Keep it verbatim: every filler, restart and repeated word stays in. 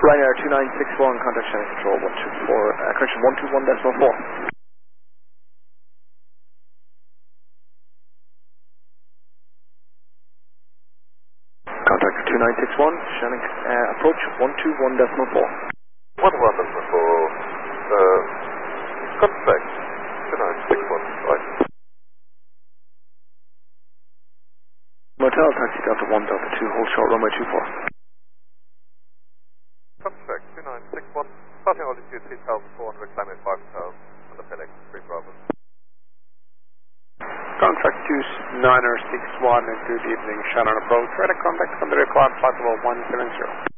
Ryanair two nine six one, contact Shannon Control one two four, uh, correction one two one decimal four. Contact two nine six one, Shannon, uh, approach one two one decimal four. one one decimal four, uh, contact two nine six one, right. Motel, taxi Delta one, Delta two, hold short runway two four. Contact two nine six one, starting altitude three thousand four hundred, climbing five thousand, on the FedEx three Bravo. Contact two nine six one, and good evening, Shannon approach, radar contact under the cloud possible one seven zero.